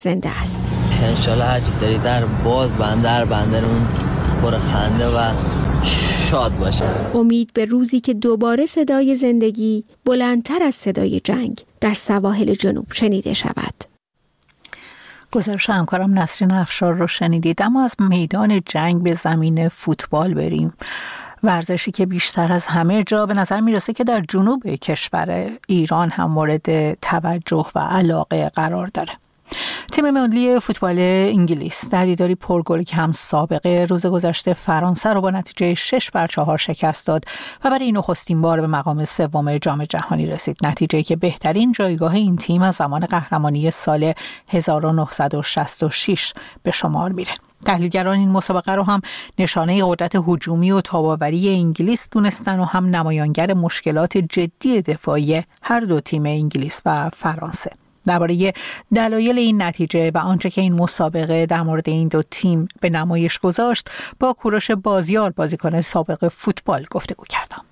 زنده است. انشالله هر چی سریعتر باز بندرون پر خنده و شاد باشه. امید به روزی که دوباره صدای زندگی بلندتر از صدای جنگ در سواحل جنوب شنیده شود. گزارش همکارم نسرین افشار رو شنیدید. اما از میدان جنگ به زمین فوتبال بریم. ورزشی که بیشتر از همه جا به نظر میرسه که در جنوب کشور ایران هم مورد توجه و علاقه قرار داره. تیم ملی فوتبال انگلیس در دیداری پرگل که هم سابقه روز گذشته فرانسه رو با نتیجه 6-4 شکست داد و برای این نخستین بار به مقام سوم جام جهانی رسید. نتیجه‌ای که بهترین جایگاه این تیم از زمان قهرمانی سال 1966 به شمار میره. تحلیلگران این مسابقه رو هم نشانه قدرت هجومی و تاب‌آوری انگلیس دونستن و هم نمایانگر مشکلات جدی دفاعی هر دو تیم انگلیس و فرانسه. درباره دلایل این نتیجه و آنچه که این مسابقه در مورد این دو تیم به نمایش گذاشت با کوروش بازیار، بازیکن سابق فوتبال، گفتگو کردم.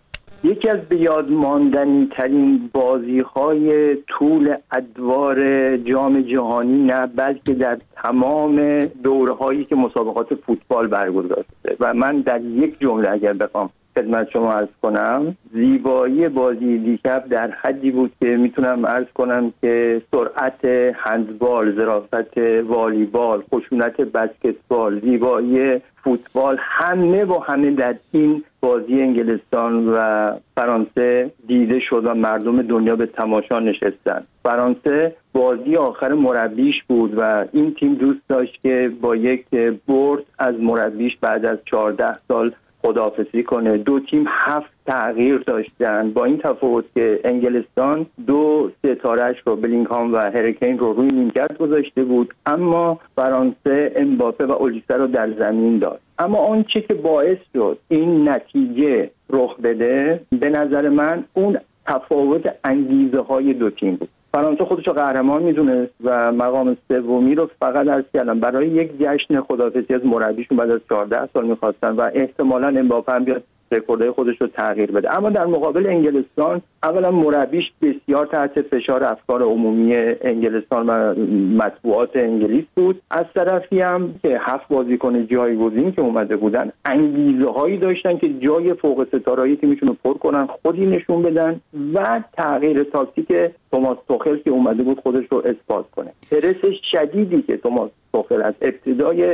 یکی از بیادماندنی ترین بازی‌های طول ادوار جام جهانی نه بلکه در تمام دوره‌هایی که مسابقات فوتبال برگزار شده و من در یک جمله اگر بخوام خدمت شما عرض کنم، زیبایی بازی دیشب در حدی بود که میتونم عرض کنم که سرعت هندبال، ظرافت والیبال، خشونت بسکتبال، زیبایی فوتبال همه در این بازی انگلستان و فرانسه دیده شد و مردم دنیا به تماشا نشستن. فرانسه بازی آخر مربیش بود و این تیم دوست داشت که با یک برد از مربیش بعد از 14 سال خداحافظی کنه. دو تیم 7 تغییر داشتن، با این تفاوت که انگلستان 2 ستاره‌اش رو بلینگهام و هریکین رو روی نیمکت گذاشته بود، اما فرانسه امباپه و اولیسه رو در زمین داشت. اما آنچه که باعث شد این نتیجه رخ بده به نظر من اون تفاوت انگیزه های دو تیم بود. فرانسه خودش رو قهرمان میدونست و مقام سومی رو فقط از کردن برای یک جشن خداحافظی از مربیشون بعد از 14 سال می‌خواستن و احتمالاً امباپه هم بیاد رکوردهای خودش رو تغییر بده. اما در مقابل انگلستان اولا مربیش بسیار تحت فشار افکار عمومی انگلستان و مطبوعات انگلیس بود. از طرفی هم که 7 بازیکن جایگزین که اومده بودن انگیزه هایی داشتن که جای فوق ستاره‌ای تیمشون رو پر کنن، خودی نشون بدن و تغییر تاکتیک توماس توخل که اومده بود خودش رو اثبات کنه. پرس شدیدی که توماس توخل از ابتدای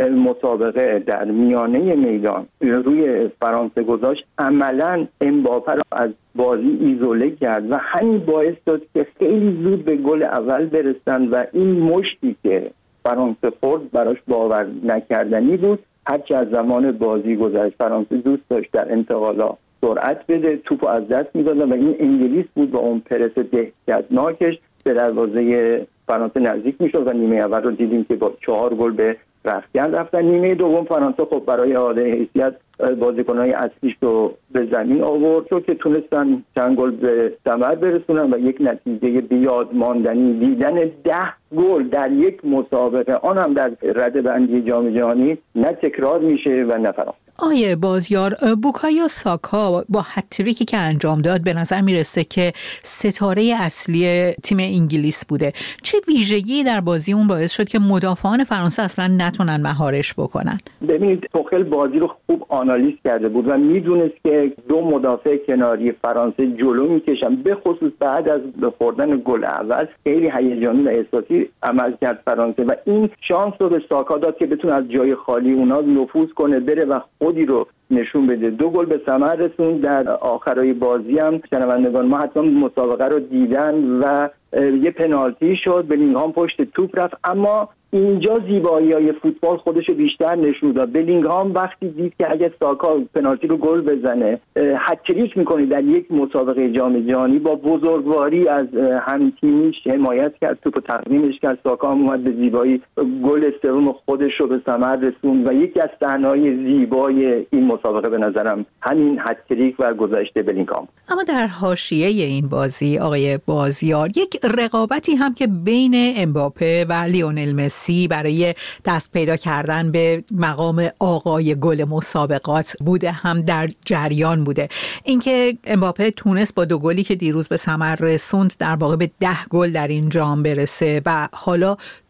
مسابقه در میانه میدان روی فرانسه گذاشت عملاً امباپه را از بازی ایزوله کرد و همین باعث شد که خیلی زود به گل اول برسن و این مشتی که فرانسه خورد براش باور نکردنی بود. هرچه از زمان بازی گذشت فرانسه دوست داشت در انتقالات سرعت بده، توپو از دست میداد و این انگلیس بود با اون پرس دهشتناکش به دروازه فرانسه نزدیک میشد و نیمه اول رو دیدیم که با 4 گل به رفتن. نیمه دوم فرانسه خب برای اعاده حیثیت بازیکن‌های اصلیش رو به زمین آورد چون که تونستن چند گل به ثمر برسونن و یک نتیجه بیادماندنی دیدن 10 گل در یک مسابقه، آن هم در رده‌بندی جام جهانی، نه تکرار میشه و نه فرانسه. آیه بازیار، بوکایو ساکا با هتریکی که انجام داد به نظر میرسه که ستاره اصلی تیم انگلیس بوده. چه ویژگی در بازی اون باعث شد که مدافعان فرانسه اصلا نتونن مهارش بکنن؟ ببینید توخل بازی رو خوب آنالیز کرده بود و میدونست که 2 مدافع کناری فرانسه جلو میکشن، به خصوص بعد از خوردن گل اول خیلی هیجانی و احساسی عمل کرد فرانسه و این شانس رو به ساکا داد که بتونه از جای خالی اونا نفوذ کنه بره و خودی رو نشون بده. 2 گل به ثمر رسوند. در آخرای بازی هم شنوندگان ما حتما مسابقه رو دیدن و یه پنالتی شد، بلینگهام پشت توپ رفت، اما اینجا زیبایی‌های فوتبال خودشو بیشتر نشون داد. بلینگهام وقتی دید که اگه ساکا پنالتی رو گل بزنه هتریک میکنه در یک مسابقه جام جهانی، با بزرگواری از هم تیمیش حمایت کرد، توپو تقدیمش کرد، ساکا هم اومد به زیبایی گل سوم خودش رو به ثمر رسوند و یکی از صحنه‌های زیبای این مسابقه به نظرم همین هتریک و گذشت بلینگهام. اما در حاشیه این بازی آقای بازیار، یک رقابتی هم که بین امباپه و لیونل مسی مسی برای دست پیدا کردن به مقام آقای گل مسابقات بوده هم در جریان بوده. اینکه امباپه تونست با 2 گلی که دیروز به ثمر رسوند در واقع به 10 گل در این جام برسه و حالا